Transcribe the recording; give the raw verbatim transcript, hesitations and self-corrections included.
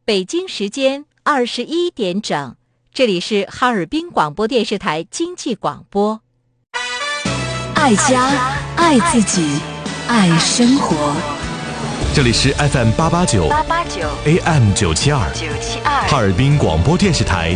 北京时间二十一点整，这里是哈尔滨广播电视台经济广播。 爱家，爱自己，爱生活。 这里是 F M 八八九八八九 A M 九七二九七二哈尔滨广播电视台